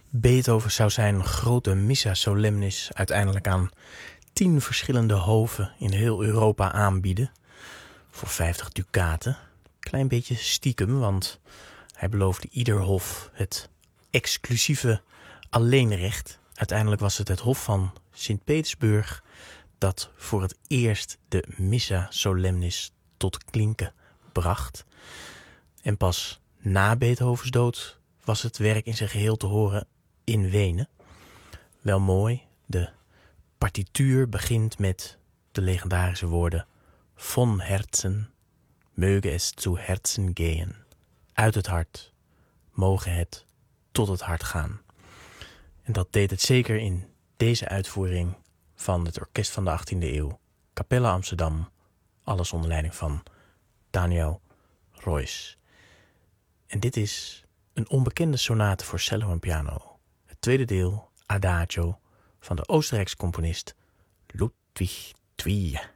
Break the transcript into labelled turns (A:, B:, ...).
A: Beethoven zou zijn grote Missa Solemnis uiteindelijk aan 10 verschillende hoven in heel Europa aanbieden. Voor 50 dukaten. Klein beetje stiekem, want hij beloofde ieder hof het exclusieve alleenrecht. Uiteindelijk was het Hof van Sint-Petersburg dat voor het eerst de Missa Solemnis tot klinken bracht. En pas na Beethovens dood was het werk in zijn geheel te horen in Wenen. Wel mooi, de partituur begint met de legendarische woorden von Herzen möge es zu Herzen gehen. Uit het hart moge het tot het hart gaan. En dat deed het zeker in deze uitvoering van het orkest van de 18e eeuw. Capella Amsterdam, alles onder leiding van Daniel Roys. En dit is een onbekende sonate voor cello en piano. Het tweede deel, Adagio, van de Oostenrijkse componist Ludwig II.